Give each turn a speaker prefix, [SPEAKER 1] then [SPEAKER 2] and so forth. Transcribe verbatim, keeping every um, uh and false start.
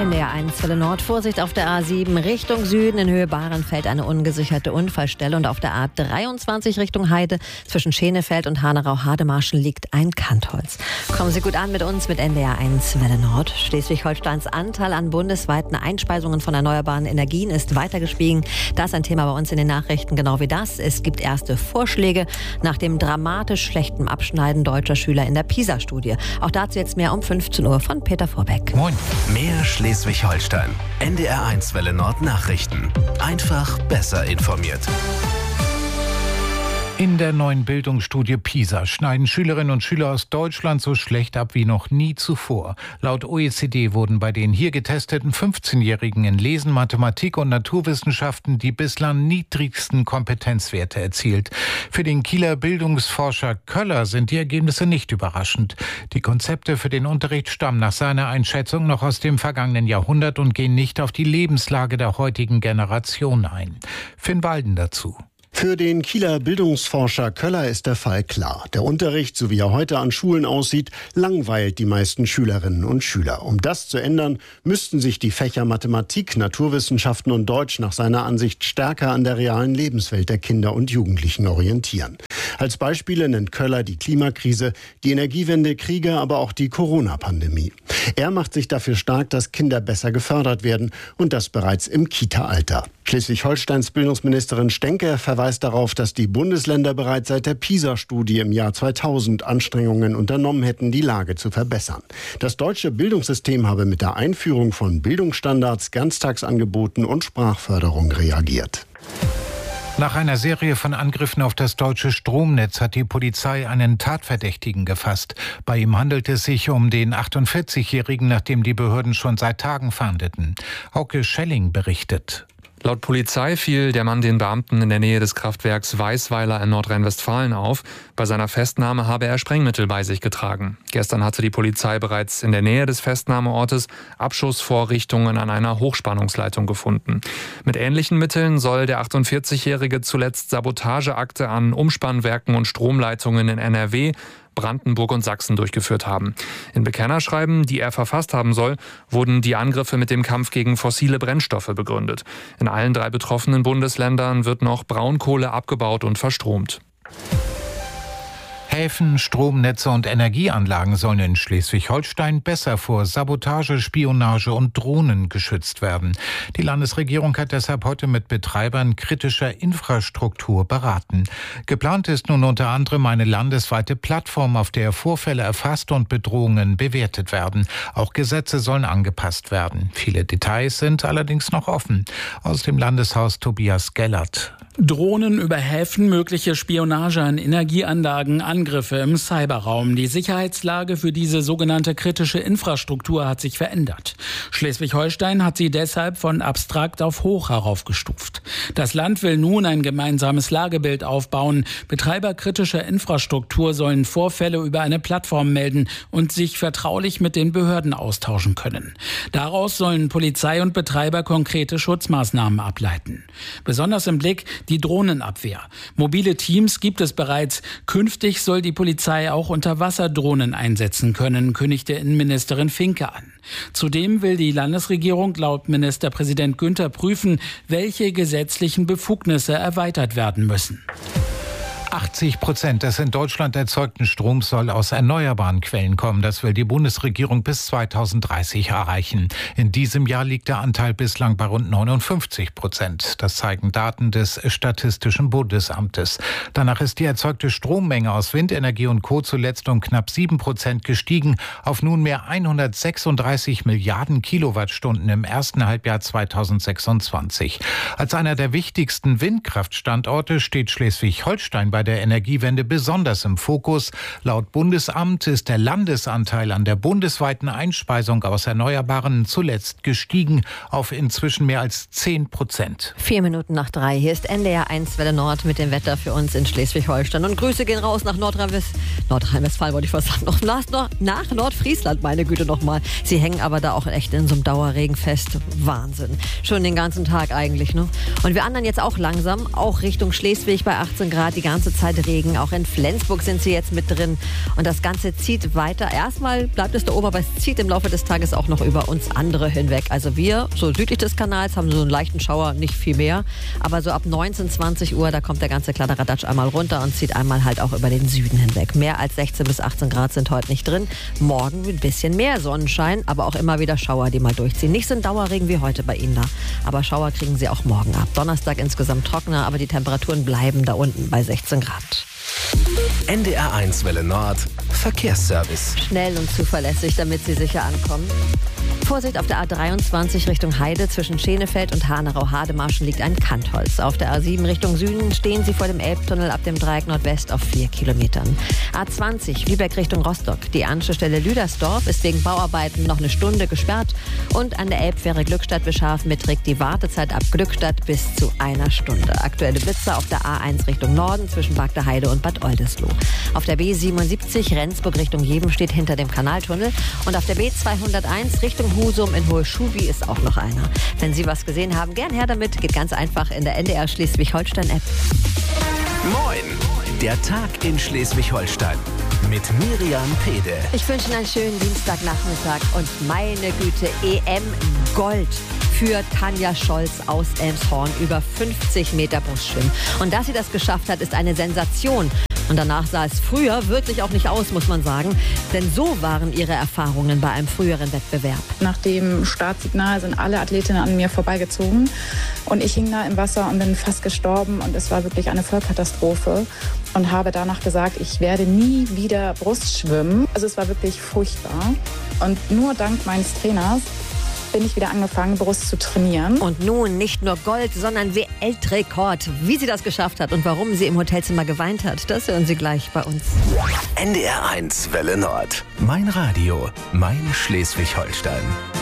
[SPEAKER 1] N D R eins Welle Nord. Vorsicht auf der A sieben Richtung Süden. In Höhe Bahrenfeld eine ungesicherte Unfallstelle. Und auf der A dreiundzwanzig Richtung Heide zwischen Schenefeld und Hanau-Hademarschen liegt ein Kantholz. Kommen Sie gut an mit uns mit N D R eins Welle Nord. Schleswig-Holsteins Anteil an bundesweiten Einspeisungen von erneuerbaren Energien ist weiter gestiegen. Das ist ein Thema bei uns in den Nachrichten, genau wie das. Es gibt erste Vorschläge nach dem dramatisch schlechten Abschneiden deutscher Schüler in der PISA-Studie. Auch dazu jetzt mehr um fünfzehn Uhr von Peter Vorbeck.
[SPEAKER 2] Moin. Mehr Schleswig-Holstein. N D R eins Welle Nord Nachrichten. Einfach besser informiert.
[SPEAKER 3] In der neuen Bildungsstudie PISA schneiden Schülerinnen und Schüler aus Deutschland so schlecht ab wie noch nie zuvor. Laut O E C D wurden bei den hier getesteten fünfzehnjährigen in Lesen, Mathematik und Naturwissenschaften die bislang niedrigsten Kompetenzwerte erzielt. Für den Kieler Bildungsforscher Köller sind die Ergebnisse nicht überraschend. Die Konzepte für den Unterricht stammen nach seiner Einschätzung noch aus dem vergangenen Jahrhundert und gehen nicht auf die Lebenslage der heutigen Generation ein. Finn Walden dazu.
[SPEAKER 4] Für den Kieler Bildungsforscher Köller ist der Fall klar. Der Unterricht, so wie er heute an Schulen aussieht, langweilt die meisten Schülerinnen und Schüler. Um das zu ändern, müssten sich die Fächer Mathematik, Naturwissenschaften und Deutsch nach seiner Ansicht stärker an der realen Lebenswelt der Kinder und Jugendlichen orientieren. Als Beispiele nennt Köller die Klimakrise, die Energiewende, Kriege, aber auch die Corona-Pandemie. Er macht sich dafür stark, dass Kinder besser gefördert werden und das bereits im Kita-Alter. Schleswig-Holsteins Bildungsministerin Stenke verweist darauf, dass die Bundesländer bereits seit der PISA-Studie im Jahr zweitausend Anstrengungen unternommen hätten, die Lage zu verbessern. Das deutsche Bildungssystem habe mit der Einführung von Bildungsstandards, Ganztagsangeboten und Sprachförderung reagiert.
[SPEAKER 3] Nach einer Serie von Angriffen auf das deutsche Stromnetz hat die Polizei einen Tatverdächtigen gefasst. Bei ihm handelt es sich um den achtundvierzigjährigen, nach dem die Behörden schon seit Tagen fahndeten. Hauke Schelling berichtet.
[SPEAKER 5] Laut Polizei fiel der Mann den Beamten in der Nähe des Kraftwerks Weißweiler in Nordrhein-Westfalen auf. Bei seiner Festnahme habe er Sprengmittel bei sich getragen. Gestern hatte die Polizei bereits in der Nähe des Festnahmeortes Abschussvorrichtungen an einer Hochspannungsleitung gefunden. Mit ähnlichen Mitteln soll der achtundvierzigjährige zuletzt Sabotageakte an Umspannwerken und Stromleitungen in N R W, Brandenburg und Sachsen durchgeführt haben. In Bekennerschreiben, die er verfasst haben soll, wurden die Angriffe mit dem Kampf gegen fossile Brennstoffe begründet. In allen drei betroffenen Bundesländern wird noch Braunkohle abgebaut und verstromt.
[SPEAKER 3] Häfen, Stromnetze und Energieanlagen sollen in Schleswig-Holstein besser vor Sabotage, Spionage und Drohnen geschützt werden. Die Landesregierung hat deshalb heute mit Betreibern kritischer Infrastruktur beraten. Geplant ist nun unter anderem eine landesweite Plattform, auf der Vorfälle erfasst und Bedrohungen bewertet werden. Auch Gesetze sollen angepasst werden. Viele Details sind allerdings noch offen. Aus dem Landeshaus Tobias Gellert.
[SPEAKER 6] Drohnen über Häfen, mögliche Spionage an Energieanlagen, Angriffe im Cyberraum. Die Sicherheitslage für diese sogenannte kritische Infrastruktur hat sich verändert. Schleswig-Holstein hat sie deshalb von abstrakt auf hoch heraufgestuft. Das Land will nun ein gemeinsames Lagebild aufbauen. Betreiber kritischer Infrastruktur sollen Vorfälle über eine Plattform melden und sich vertraulich mit den Behörden austauschen können. Daraus sollen Polizei und Betreiber konkrete Schutzmaßnahmen ableiten. Besonders im Blick die Drohnenabwehr. Mobile Teams gibt es bereits. Künftig soll die Polizei auch Unterwasserdrohnen einsetzen können, kündigte Innenministerin Finke an. Zudem will die Landesregierung laut Ministerpräsident Günther prüfen, welche gesetzlichen Befugnisse erweitert werden müssen.
[SPEAKER 3] achtzig Prozent des in Deutschland erzeugten Stroms soll aus erneuerbaren Quellen kommen. Das will die Bundesregierung bis zweitausenddreißig erreichen. In diesem Jahr liegt der Anteil bislang bei rund neunundfünfzig Prozent. Das zeigen Daten des Statistischen Bundesamtes. Danach ist die erzeugte Strommenge aus Windenergie und Co. zuletzt um knapp sieben Prozent gestiegen auf nunmehr hundertsechsunddreißig Milliarden Kilowattstunden im ersten Halbjahr zweitausendsechsundzwanzig. Als einer der wichtigsten Windkraftstandorte steht Schleswig-Holstein bei der Energiewende besonders im Fokus. Laut Bundesamt ist der Landesanteil an der bundesweiten Einspeisung aus Erneuerbaren zuletzt gestiegen auf inzwischen mehr als zehn Prozent.
[SPEAKER 1] Vier Minuten nach drei. Hier ist N D R eins Welle Nord mit dem Wetter für uns in Schleswig-Holstein. Und Grüße gehen raus nach Nordrhein-West- Nordrhein-Westfalen, wollte ich fast sagen. Noch nach, nach Nordfriesland, meine Güte nochmal. Sie hängen aber da auch echt in so einem Dauerregen fest. Wahnsinn. Schon den ganzen Tag eigentlich, ne? Und wir anderen jetzt auch langsam, auch Richtung Schleswig bei achtzehn Grad die ganze ganze Zeit Regen. Auch in Flensburg sind sie jetzt mit drin. Und das Ganze zieht weiter. Erstmal bleibt es da oben, aber es zieht im Laufe des Tages auch noch über uns andere hinweg. Also wir, so südlich des Kanals, haben so einen leichten Schauer, nicht viel mehr. Aber so ab neunzehn, zwanzig Uhr, da kommt der ganze Kladderadatsch einmal runter und zieht einmal halt auch über den Süden hinweg. Mehr als sechzehn bis achtzehn Grad sind heute nicht drin. Morgen ein bisschen mehr Sonnenschein, aber auch immer wieder Schauer, die mal durchziehen. Nicht so ein Dauerregen wie heute bei Ihnen da, aber Schauer kriegen Sie auch morgen ab. Donnerstag insgesamt trockener, aber die Temperaturen bleiben da unten bei sechzehn Grad.
[SPEAKER 2] N D R eins Welle Nord, Verkehrsservice.
[SPEAKER 1] Schnell und zuverlässig, damit Sie sicher ankommen. Vorsicht, auf der A dreiundzwanzig Richtung Heide zwischen Schenefeld und Hanau-Hademarschen liegt ein Kantholz. Auf der A sieben Richtung Süden stehen Sie vor dem Elbtunnel ab dem Dreieck Nordwest auf vier Kilometern. A zwanzig Lübeck Richtung Rostock. Die Anschlussstelle Lüdersdorf ist wegen Bauarbeiten noch eine Stunde gesperrt. Und an der Elbfähre Glückstadt-Bischhafen beträgt die Wartezeit ab Glückstadt bis zu einer Stunde. Aktuelle Blitzer auf der A eins Richtung Norden zwischen Bagdaheide und Bad Oldesloe. Auf der B siebenundsiebzig Rendsburg Richtung Jeven steht hinter dem Kanaltunnel. Und auf der B zweihunderteins Richtung Husum in Hohe Schubi ist auch noch einer. Wenn Sie was gesehen haben, gern her damit. Geht ganz einfach in der N D R Schleswig-Holstein-App.
[SPEAKER 2] Moin! Der Tag in Schleswig-Holstein mit Miriam Pede.
[SPEAKER 1] Ich wünsche Ihnen einen schönen Dienstagnachmittag und meine Güte, E M Gold für Tanja Scholz aus Elmshorn, über fünfzig Meter Brustschwimmen. Und dass sie das geschafft hat, ist eine Sensation. Und danach sah es früher wirklich auch nicht aus, muss man sagen. Denn so waren ihre Erfahrungen bei einem früheren Wettbewerb.
[SPEAKER 7] Nach dem Startsignal sind alle Athletinnen an mir vorbeigezogen. Und ich hing da im Wasser und bin fast gestorben. Und es war wirklich eine Vollkatastrophe. Und habe danach gesagt, ich werde nie wieder Brust schwimmen. Also es war wirklich furchtbar. Und nur dank meines Trainers bin ich wieder angefangen, Brust zu trainieren.
[SPEAKER 1] Und nun nicht nur Gold, sondern Weltrekord. Wie sie das geschafft hat und warum sie im Hotelzimmer geweint hat, das hören Sie gleich bei uns.
[SPEAKER 2] N D R eins Welle Nord. Mein Radio, mein Schleswig-Holstein.